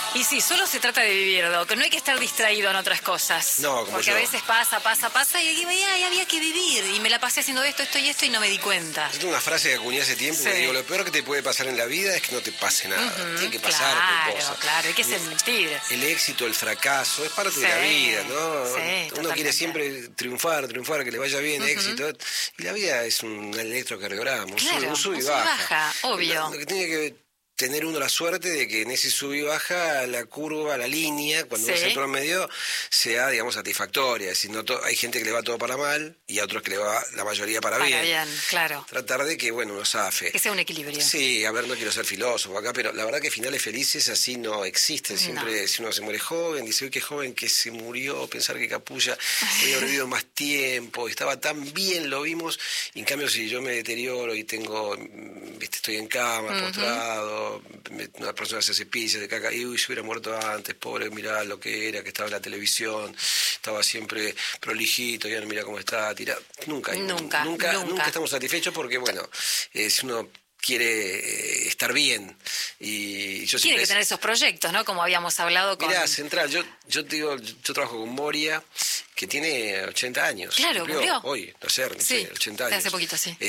Y sí, solo se trata de vivir, Doc. No hay que estar distraído en otras cosas. No, como porque yo. a veces pasa, y aquí veía, y había que vivir. Y me la pasé haciendo esto y no me di cuenta. Es una frase que acuñé hace tiempo, que digo, lo peor que te puede pasar en la vida es que no te pase nada. Tiene que pasar cosas. Claro, hay que sentir. El éxito, el fracaso, es parte de la vida, ¿no? Sí, Uno totalmente. quiere siempre triunfar, que le vaya bien, éxito. Y la vida es un electrocardiograma, un sub y baja. Obvio. Lo que tiene que tener uno la suerte de que en ese sub y baja la curva, la línea, cuando uno se promedio, sea, digamos, satisfactoria. Es decir, hay gente que le va todo para mal y a otros que le va la mayoría para bien. Claro. Tratar de que, uno zafe. Que sea un equilibrio. Sí, a ver, no quiero ser filósofo acá, pero la verdad que finales felices así no existen. Siempre, si uno se muere joven, dice, uy, qué joven que se murió, pensar que Capulla había vivido más tiempo, estaba tan bien, lo vimos. Y en cambio, si yo me deterioro y estoy en cama, postrado, una persona se cepilla, se caca, y uy, se hubiera muerto antes, pobre, mirá lo que era, que estaba en la televisión, estaba siempre prolijito, ya no mira cómo está, tirado. Nunca estamos satisfechos porque, si uno quiere estar bien y yo tiene que tener esos proyectos, ¿no? Como habíamos hablado con... Mirá, Central, yo te digo, yo trabajo con Moria, que tiene 80 años. Claro, cumplió. Hoy, no sé, 80 años. Hace poquito, sí.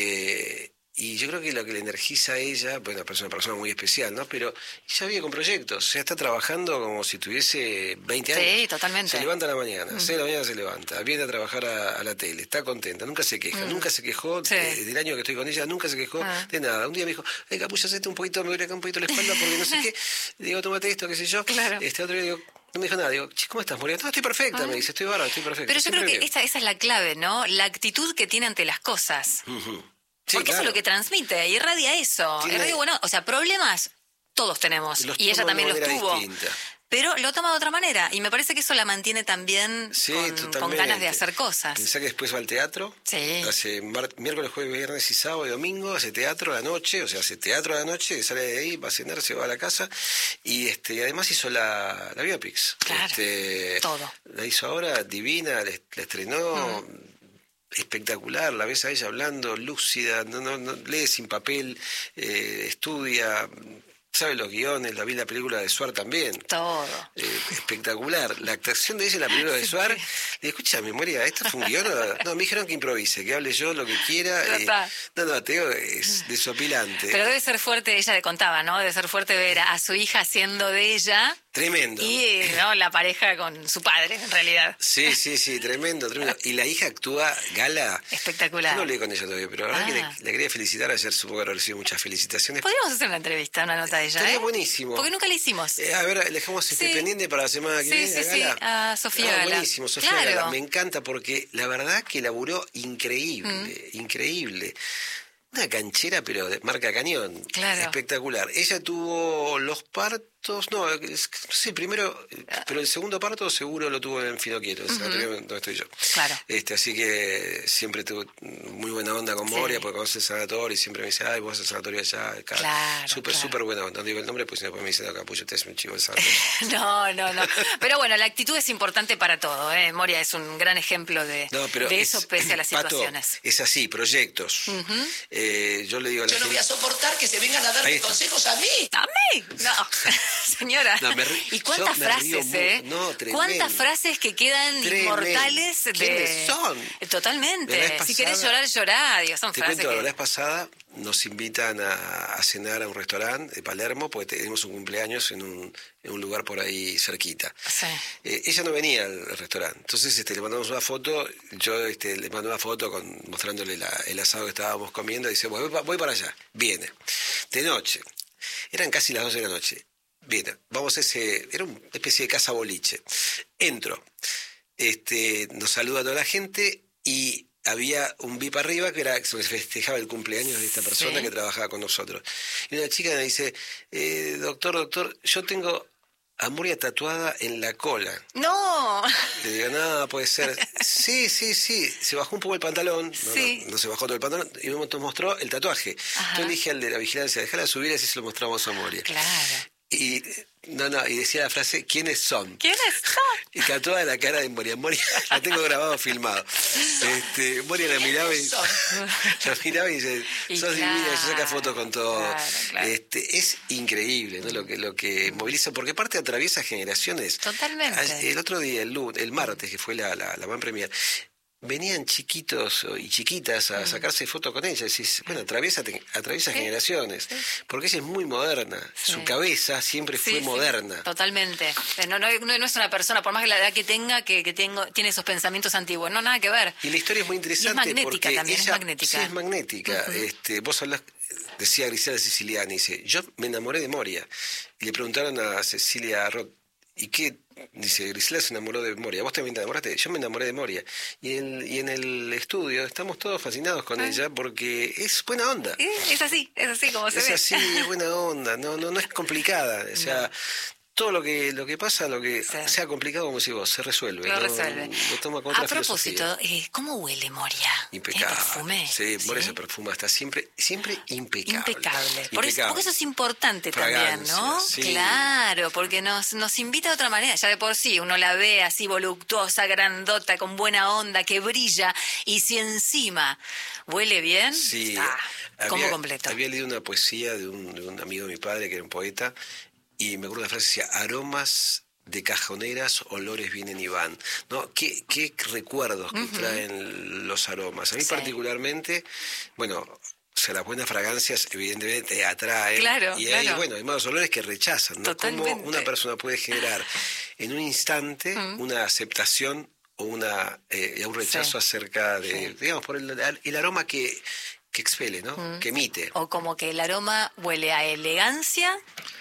Y yo creo que lo que le energiza a ella, es una persona muy especial, ¿no? Pero ella vive con proyectos, o sea, está trabajando como si tuviese 20 años. Sí, totalmente. Se levanta a la mañana, 6 de la mañana se levanta, viene a trabajar a la tele, está contenta, nunca se queja, nunca se quejó del año que estoy con ella, nunca se quejó de nada. Un día me dijo, Capulla, hacete un poquito, me duele acá un poquito la espalda porque no sé qué. Digo, tómate esto, qué sé yo. Claro. Otro día digo, no me dijo nada, digo, ¿cómo estás, Moria? No, estoy perfecta, me dice, estoy bárbaro, estoy perfecta. Pero yo creo que esa es la clave, ¿no? La actitud que tiene ante las cosas. Sí, porque eso es lo que transmite, irradia eso. Problemas todos tenemos. Y ella también los tuvo. Distinta. Pero lo toma de otra manera. Y me parece que eso la mantiene también con ganas de hacer cosas. Pensá que después va al teatro. Sí. Hace miércoles, jueves, viernes y sábado y domingo. Hace teatro a la noche. O sea, hace teatro a la noche. Sale de ahí, va a cenar, se va a la casa. Y además hizo la Biopics. Claro, todo. La hizo ahora, divina, la estrenó... espectacular, la ves a ella hablando, lúcida, no lee sin papel, estudia, sabe los guiones, vi la película de Suar también. Todo. Espectacular. La actuación de ella en la película de Suar, le dije, escucha, Memoria, ¿esto fue un guión? No, me dijeron que improvise, que hable yo lo que quiera. Te digo, es desopilante. Pero debe ser fuerte, ella le contaba, ¿no? Debe ser fuerte ver a su hija haciendo de ella... Tremendo. Y la pareja con su padre, en realidad. Sí, tremendo. Y la hija actúa gala. Espectacular. Yo no hablé con ella todavía, pero la verdad que la quería felicitar. Ayer supongo que recibido muchas felicitaciones. Podríamos hacer una entrevista, una nota de ella, Estaría buenísimo. Porque nunca la hicimos. A ver, le dejamos pendiente para la semana que viene. Sí, a Sofía Gala. Buenísimo, Sofía Gala. Me encanta porque la verdad que laburó increíble. Una canchera, pero de marca cañón. Claro. Espectacular. Ella tuvo los partos, no sé, primero, pero el segundo parto seguro lo tuvo en Finocchiaro, donde estoy yo. Claro. Así que siempre tuve muy buena onda con Moria, porque conoce el sanatorio y siempre me dice, ay, vos el sanatorio allá, acá. Claro. Súper buena onda. No digo el nombre, pues después me dicen, no, Capulla, usted es un chivo del sanatorio. No. Pero bueno, la actitud es importante para todo, ¿eh? Moria es un gran ejemplo de eso pese a las situaciones. Pato, es así, proyectos. Yo le digo a la gente... Yo no voy a soportar que se vengan a darme consejos a mí. ¿A mí? No, señora. No, ¿Y cuántas frases, tremendo. ¿Cuántas frases que quedan inmortales? ¿Quiénes son? Totalmente. Si querés llorar, llorá. Digo, son frases la vez pasada nos invitan a cenar a un restaurante de Palermo porque tenemos un cumpleaños en un lugar por ahí cerquita. Sí. Ella no venía al restaurante, entonces le mandamos una foto, yo le mando una foto mostrándole el asado que estábamos comiendo y dice, voy para allá, viene, de noche, eran casi las 12 de la noche, viene, era una especie de casa boliche, entro, nos saluda a toda la gente y había un VIP arriba que se festejaba el cumpleaños de esta persona que trabajaba con nosotros. Y una chica me dice, doctor, yo tengo a Moria tatuada en la cola. ¡No! Le digo, no, puede ser. Sí. Se bajó un poco el pantalón. No se bajó todo el pantalón. Y me mostró el tatuaje. Ajá. Yo le dije al de la vigilancia, déjala subir, así se lo mostramos a Moria. Claro. Y decía la frase, ¿quiénes son? ¿Quiénes son? Y toda la cara de Moria. Moria, la tengo grabado, filmado. Moria la miraba y dice, sos divina, y se saca fotos con todo. Claro. Es increíble, ¿no? Lo que moviliza, porque aparte atraviesa generaciones. Totalmente. El otro día, el martes, que fue la Van Premier, venían chiquitos y chiquitas a sacarse fotos con ella. Decís, bueno, atraviesa generaciones. Sí. Porque ella es muy moderna. Sí. Su cabeza siempre fue moderna. Totalmente. No es una persona, por más que la edad que tenga, que tiene esos pensamientos antiguos. No, nada que ver. Y la historia es muy interesante. Y es magnética porque también, ella, es magnética. Sí, es magnética. Vos hablás, decía Griselda Siciliani, dice, yo me enamoré de Moria. Y le preguntaron a Cecilia Roth, ¿y qué? Dice, Griselda se enamoró de Moria. ¿Vos también te enamoraste? Yo me enamoré de Moria. Y en el estudio estamos todos fascinados con ella porque es buena onda. Es así como se ve. Es así, es buena onda. No es complicada. O sea, todo lo que pasa, sea complicado, como si vos, se resuelve. Lo resuelve. Lo toma con otra filosofía. ¿Cómo huele Moria? Impecable. ¿Tiene perfume? Sí, Moria se perfuma, está siempre impecable. Impecable. Porque eso es importante también, ¿no? Sí. Claro, porque nos invita de otra manera. Ya de por sí uno la ve así voluptuosa, grandota, con buena onda, que brilla. Y si encima huele bien, está como completo. Había leído una poesía de un amigo de mi padre, que era un poeta, y me acuerdo la frase, decía, aromas de cajoneras, olores vienen y van. ¿No? ¿Qué recuerdos que traen los aromas? A mí particularmente, bueno, o sea, las buenas fragancias evidentemente atraen. Claro, y hay malos olores que rechazan, ¿no? Cómo una persona puede generar en un instante una aceptación o un rechazo acerca de, digamos, por el aroma que expele, ¿no? Que emite. O como que el aroma huele a elegancia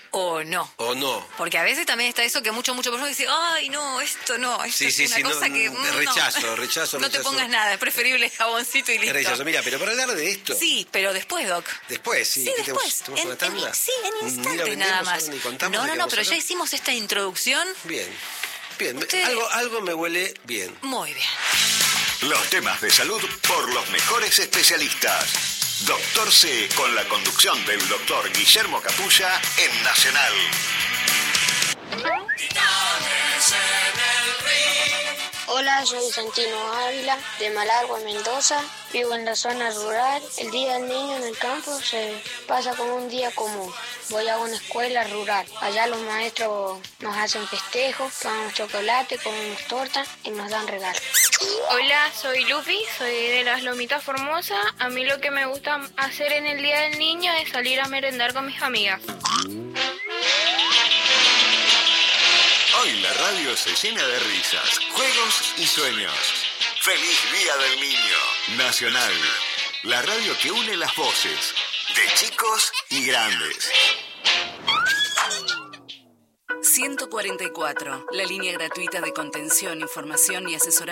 o no. Porque a veces también está eso que mucho personas dicen, ay, no, esto es una cosa que... rechazo. No te pongas nada, es preferible jaboncito y listo. Rechazo, mira, pero para hablar de esto... Sí, pero después, Doc. Después, sí. Sí, después. ¿Tenemos una tanda? En instantes nada más. No, pero ya hicimos esta introducción. Bien. Algo me huele bien. Muy bien. Los temas de salud por los mejores especialistas. Doctor C, con la conducción del doctor Guillermo Capulla en Nacional. Hola, soy Santino Ávila, de Malargüe, Mendoza. Vivo en la zona rural. El Día del Niño en el campo se pasa como un día común. Voy a una escuela rural. Allá los maestros nos hacen festejos, tomamos chocolate, comemos torta y nos dan regalos. Hola, soy Lupi, soy de las Lomitas Formosa. A mí lo que me gusta hacer en el Día del Niño es salir a merendar con mis amigas. Hoy la radio se llena de risas, juegos y sueños. ¡Feliz Día del Niño! Nacional, la radio que une las voces de chicos y grandes. 144, la línea gratuita de contención, información y asesoramiento.